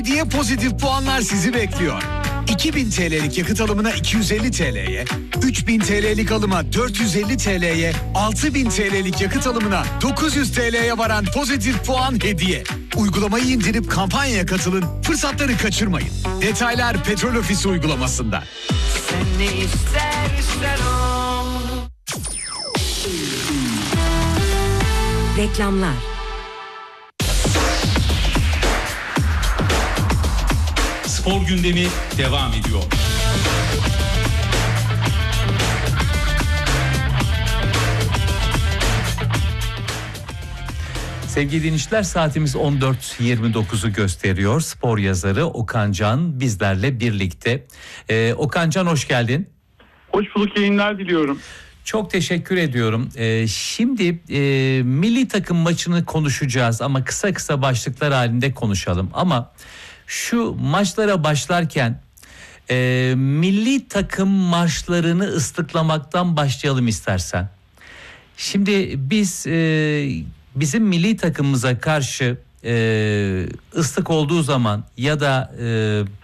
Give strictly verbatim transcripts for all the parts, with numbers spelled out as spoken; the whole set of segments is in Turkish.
Diye pozitif puanlar sizi bekliyor. iki bin T L'lik yakıt alımına iki yüz elli T L'ye, üç bin T L'lik alıma dört yüz elli T L'ye, altı bin T L'lik yakıt alımına dokuz yüz T L'ye varan pozitif puan hediye. Uygulamayı indirip kampanyaya katılın, fırsatları kaçırmayın. Detaylar Petrol Ofisi uygulamasında. Sen ne istersen ol. Reklamlar. Spor gündemi devam ediyor. Sevgili dinleyiciler, saatimiz on dört yirmi dokuzu gösteriyor. Spor yazarı Okan Can bizlerle birlikte. Ee, Okan Can, hoş geldin. Hoş bulduk, yayınlar diliyorum. Çok teşekkür ediyorum. Ee, şimdi e, milli takım maçını konuşacağız ama kısa kısa başlıklar halinde konuşalım. Ama şu maçlara başlarken e, milli takım marşlarını ıslıklamaktan başlayalım istersen. Şimdi biz e, bizim milli takımımıza karşı e, ıslık olduğu zaman ya da e,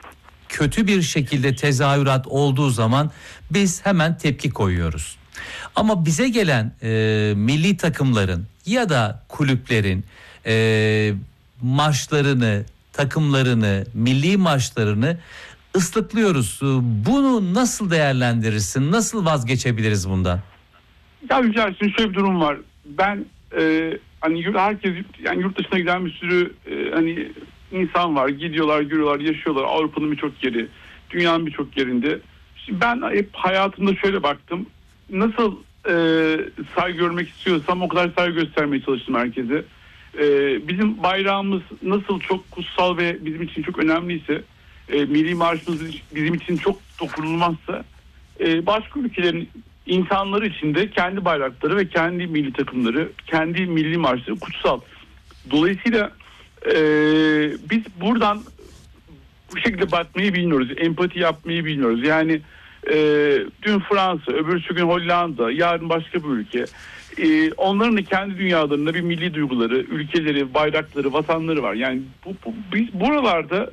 kötü bir şekilde tezahürat olduğu zaman biz hemen tepki koyuyoruz. Ama bize gelen e, milli takımların ya da kulüplerin e, marşlarını, takımlarını, milli marşlarını ıslıklıyoruz. Bunu nasıl değerlendirirsin? Nasıl vazgeçebiliriz bundan? Ya Yücel, şimdi şöyle bir durum var. Ben e, hani herkes, yani yurt dışına giden bir sürü e, hani insan var. Gidiyorlar, görüyorlar, yaşıyorlar. Avrupa'nın birçok yeri, dünyanın birçok yerinde. Şimdi ben hep hayatımda şöyle baktım. Nasıl e, saygı görmek istiyorsam o kadar saygı göstermeye çalıştım herkese. E, bizim bayrağımız nasıl çok kutsal ve bizim için çok önemliyse, e, milli marşımız bizim için çok dokunulmazsa, e, başka ülkelerin insanları için de kendi bayrakları ve kendi milli takımları, kendi milli marşları kutsal. Dolayısıyla e, biz buradan bu şekilde bakmayı bilmiyoruz, empati yapmayı bilmiyoruz. Yani e, dün Fransa, öbürsü gün Hollanda, yarın başka bir ülke. E, onların da kendi dünyalarında bir milli duyguları, ülkeleri, bayrakları, vatanları var. Yani bu, bu, biz buralarda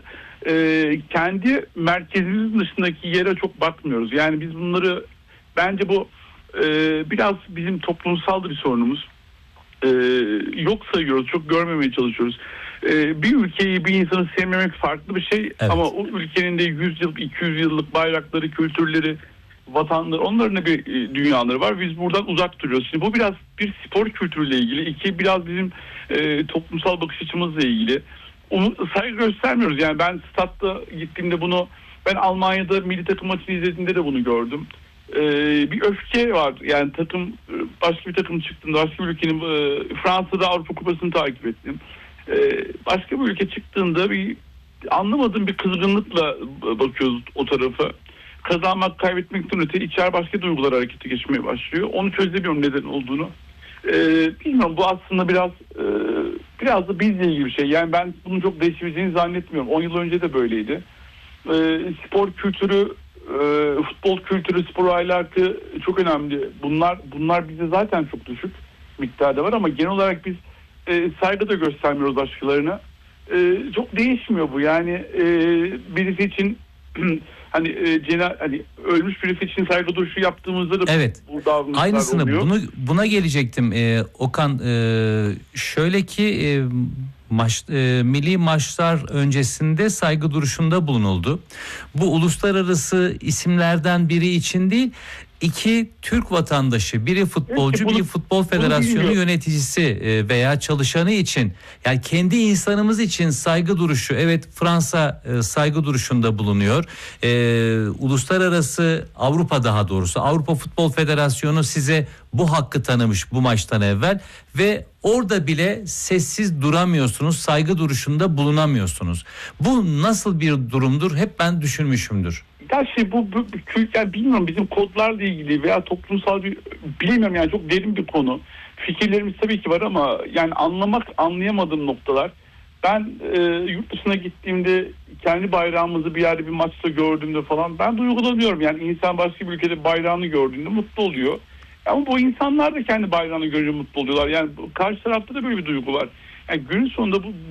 e, kendi merkezimizin dışındaki yere çok bakmıyoruz. Yani biz bunları, bence bu e, biraz bizim toplumsal bir sorunumuz. E, yok sayıyoruz, çok görmemeye çalışıyoruz. E, bir ülkeyi, bir insanı sevmemek farklı bir şey. Evet. Ama o ülkenin de yüz yıl, iki yüz yıllık bayrakları, kültürleri, vatanları, onların da bir e, dünyaları var. Biz buradan uzak duruyoruz. Şimdi bu biraz bir spor kültürüyle ilgili. İki, biraz bizim e, toplumsal bakış açımızla ilgili. Onu saygı göstermiyoruz. Yani ben statta gittiğimde bunu, ben Almanya'da milli takım maçını izlediğimde de bunu gördüm. Ee, bir öfke var. Yani takım, başka bir takım çıktığında, başka bir ülkenin, e, Fransa'da Avrupa Kupası'nı takip ettim. Ee, başka bir ülke çıktığında bir anlamadığım bir kızgınlıkla bakıyoruz o tarafa. Kazanmak, kaybetmekten öte içer başka duygular harekete geçmeye başlıyor. Onu çözemiyorum neden olduğunu. Ee, bilmiyorum, bu aslında biraz e, biraz da bizle ilgili bir şey. Yani ben bunun çok değişebileceğini zannetmiyorum. on yıl önce de böyleydi. Ee, spor kültürü, e, futbol kültürü, spor ahlakı çok önemli. Bunlar bunlar bize zaten çok düşük miktarda var ama genel olarak biz e, saygı da göstermiyoruz başkalarına. E, çok değişmiyor bu. Yani e, birisi için hani e, cena, hani ölmüş birisi için saygı duruşu yaptığımızda da evet, bu davranışlar aynısını oluyor. Bunu buna gelecektim ee, Okan. Ee, şöyle ki e, maç, e, milli maçlar öncesinde saygı duruşunda bulunuldu. Bu uluslararası isimlerden biri için değil, iki Türk vatandaşı, biri futbolcu, bunu, biri futbol federasyonu yöneticisi veya çalışanı için, yani kendi insanımız için saygı duruşu. Evet, Fransa saygı duruşunda bulunuyor. Ee, uluslararası Avrupa, daha doğrusu Avrupa Futbol Federasyonu size bu hakkı tanımış bu maçtan evvel ve orada bile sessiz duramıyorsunuz, saygı duruşunda bulunamıyorsunuz. Bu nasıl bir durumdur? Hep ben düşünmüşümdür. Ya şey bu, bu yani bilmiyorum, bizim kodlarla ilgili veya toplumsal bir, bilmiyorum yani, çok derin bir konu. Fikirlerimiz tabii ki var ama yani anlamak, anlayamadığım noktalar. Ben e, yurt dışına gittiğimde kendi bayrağımızı bir yerde bir maçta gördüğümde falan ben duygulanıyorum. Yani insan başka bir ülkede bayrağını gördüğünde mutlu oluyor. Ama bu insanlar da kendi bayrağını görünce mutlu oluyorlar. Yani karşı tarafta da böyle bir duygu var. Yani günün sonunda bu